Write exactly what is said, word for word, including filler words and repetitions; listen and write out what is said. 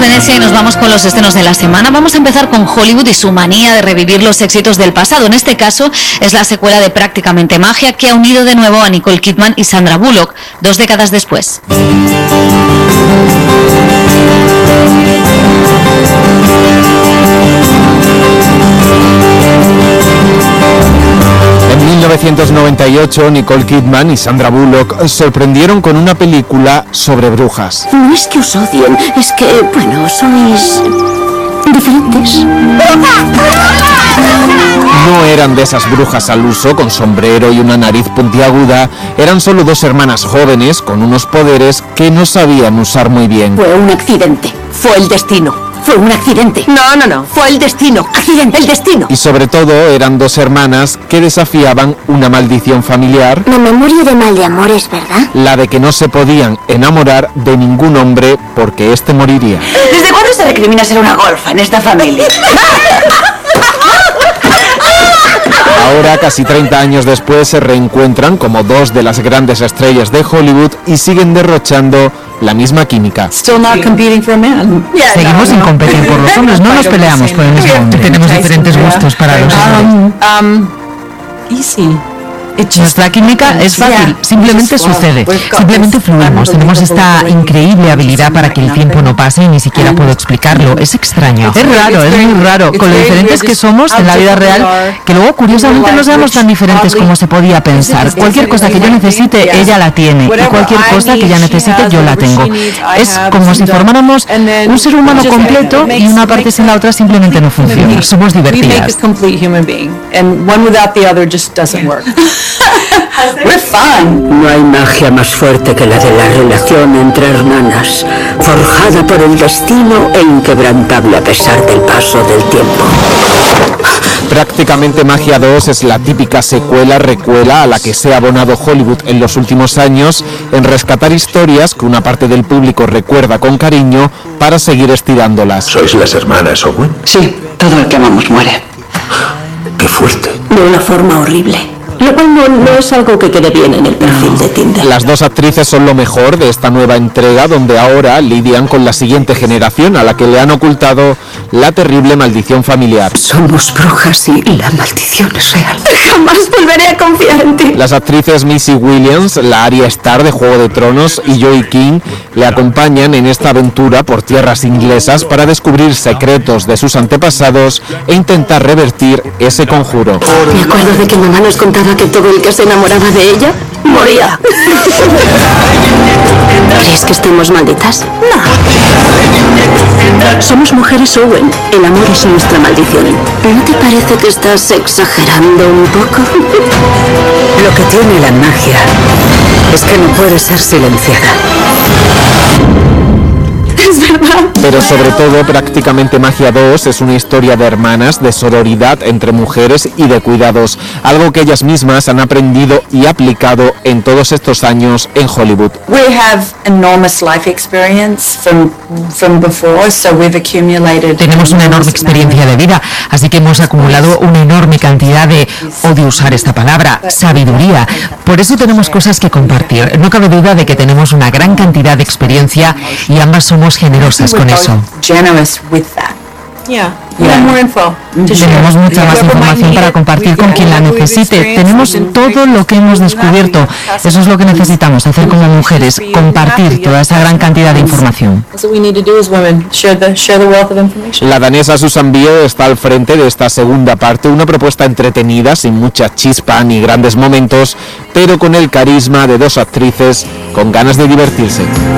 Venecia y nos vamos con los estrenos de la semana. Vamos a empezar con Hollywood y su manía de revivir los éxitos del pasado. En este caso es la secuela de Prácticamente Magia, que ha unido de nuevo a Nicole Kidman y Sandra Bullock, dos décadas después. En mil novecientos noventa y ocho, Nicole Kidman y Sandra Bullock sorprendieron con una película sobre brujas. No es que os odien, es que, bueno, sois diferentes. No eran de esas brujas al uso, con sombrero y una nariz puntiaguda. Eran solo dos hermanas jóvenes con unos poderes que no sabían usar muy bien. Fue un accidente, fue el destino. Fue un accidente. No, no, no. Fue el destino. Accidente, el destino. Y sobre todo eran dos hermanas que desafiaban una maldición familiar. La memoria de mal de amores, ¿verdad? La de que no se podían enamorar de ningún hombre porque éste moriría. ¿Desde cuándo se recrimina ser una golfa en esta familia? Ahora, casi treinta años después, se reencuentran como dos de las grandes estrellas de Hollywood y siguen derrochando la misma química. Seguimos sin competir por los hombres, no nos peleamos por el mismo hombre. Tenemos diferentes gustos para los hombres. Um, easy. Nuestra química es fácil, simplemente sucede, simplemente fluimos, tenemos esta increíble habilidad para que el tiempo no pase y ni siquiera puedo explicarlo, es extraño. Es raro, es muy raro, con lo diferentes que somos en la vida real, que luego curiosamente no seamos tan diferentes como se podía pensar. Cualquier cosa que yo necesite, ella la tiene, y cualquier cosa que ella necesite, yo la tengo. Es como si formáramos un ser humano completo y una parte sin la otra simplemente no funciona. Somos divertidas. We're fun. No hay magia más fuerte que la de la relación entre hermanas, forjada por el destino e inquebrantable a pesar del paso del tiempo. Prácticamente Magia dos es la típica secuela-recuela a la que se ha abonado Hollywood en los últimos años en rescatar historias que una parte del público recuerda con cariño para seguir estirándolas. ¿Sois las hermanas Owen? Sí, todo el que amamos muere. ¡Qué fuerte! De una forma horrible. Lo cual no, no es algo que quede bien en el perfil de Tinder. Las dos actrices son lo mejor de esta nueva entrega, donde ahora lidian con la siguiente generación a la que le han ocultado la terrible maldición familiar. Somos brujas y la maldición es real. Jamás volveré a confiar en ti. Las actrices Maisie Williams, la Arya Starr de Juego de Tronos, y Joey King le acompañan en esta aventura por tierras inglesas para descubrir secretos de sus antepasados e intentar revertir ese conjuro. Me acuerdo de que mamá nos contaba que todo el que se enamoraba de ella moría. ¿Crees que estemos malditas? No. Somos mujeres Owen. El amor es nuestra maldición. ¿No te parece que estás exagerando un poco? Lo que tiene la magia es que no puede ser silenciada. Es verdad. Pero sobre todo, Prácticamente Magia dos es una historia de hermanas, de sororidad entre mujeres y de cuidados, algo que ellas mismas han aprendido y aplicado en todos estos años en Hollywood. We have enormous life experience from from before, so we've accumulated. Tenemos una enorme experiencia de vida, así que hemos acumulado una enorme cantidad de, odio usar esta palabra, sabiduría. Por eso tenemos cosas que compartir. No cabe duda de que tenemos una gran cantidad de experiencia y ambas somos generosas con eso. Generous with that. Yeah. Yeah. More info. Tenemos mucha más información para compartir con quien la necesite. Tenemos todo lo que hemos descubierto. Eso es lo que necesitamos hacer como mujeres, compartir toda esa gran cantidad de información. La danesa Susan Biel está al frente de esta segunda parte, una propuesta entretenida, sin mucha chispa ni grandes momentos, pero con el carisma de dos actrices con ganas de divertirse.